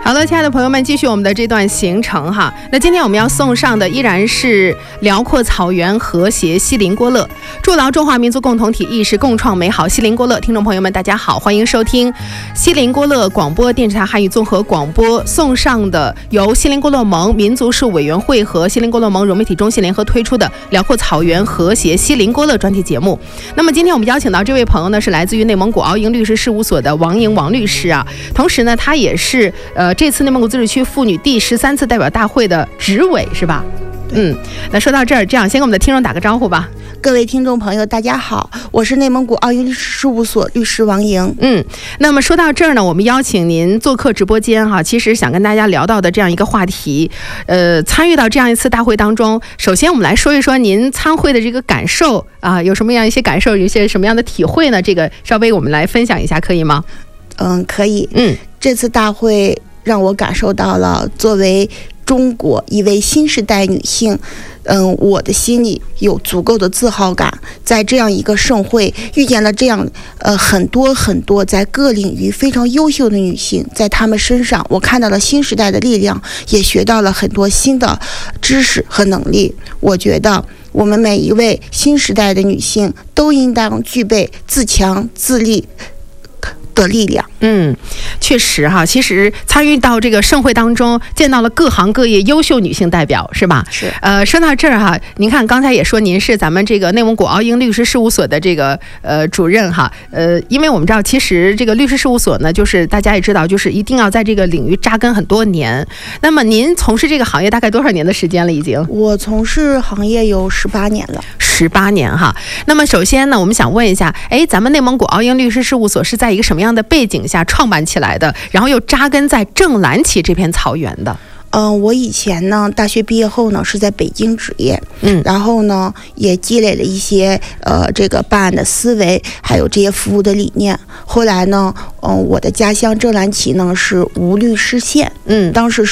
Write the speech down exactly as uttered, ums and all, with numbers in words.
好了，亲爱的朋友们，继续我们的这段行程哈。那今天我们要送上的依然是辽阔草原、和谐锡林郭勒，筑牢中华民族共同体意识，共创美好锡林郭勒。听众朋友们，大家好，欢迎收听锡林郭勒广播电视台汉语综合广播送上的由锡林郭勒盟民族事务委员会和锡林郭勒盟融媒体中心联合推出的辽阔草原、和谐锡林郭勒专题节目。那么今天我们邀请到这位朋友呢，是来自于内蒙古敖营律师事务所的王莹王律师啊，同时呢，他也是呃这次内蒙古自治区妇女第十三次代表大会的执委，是吧？嗯，那说到这儿，这样先跟我们的听众打个招呼吧。 各位听众朋友，大家好，我是内蒙古敖营律师事务所律师王莹。 嗯，那么说到这儿呢，我们邀请您做客直播间哈，其实想跟大家聊到的这样一个话题，呃，参与到这样一次大会当中，首先我们来说一说您参会的这个感受啊，有什么样一些感受，有一些什么样的体会呢？这个稍微我们来分享一下，可以吗？ 嗯，可以。 嗯， 这次大会让我感受到了作为中国一位新时代女性，嗯，我的心里有足够的自豪感。在这样一个盛会，遇见了这样呃很多很多在各领域非常优秀的女性，在她们身上，我看到了新时代的力量，也学到了很多新的知识和能力。我觉得我们每一位新时代的女性都应当具备自强自立的力量。 嗯，确实哈，其实参与到这个盛会当中，见到了各行各业优秀女性代表，是吧？ 是。 呃，说到这儿哈，您看刚才也说您是咱们这个内蒙古敖营律师事务所的这个呃主任哈，呃，因为我们知道，其实这个律师事务所呢，就是大家也知道，就是一定要在这个领域扎根很多年。那么您从事这个行业大概多少年的时间了？已经？ 我从事行业有十八年了。 十八年哈。那么首先呢，我们想问一下，哎，咱们内蒙古敖营律师事务所是在一个什么样的背景下创办起来的，然后又扎根在正蓝旗这片草原的？ 嗯、呃，我以前呢，大学毕业后呢是在北京执业， 嗯， 然后呢也积累了一些呃这个办案的思维，还有这些服务的理念。后来呢，嗯、呃，我的家乡正蓝旗呢是无律师县， 嗯， 当时是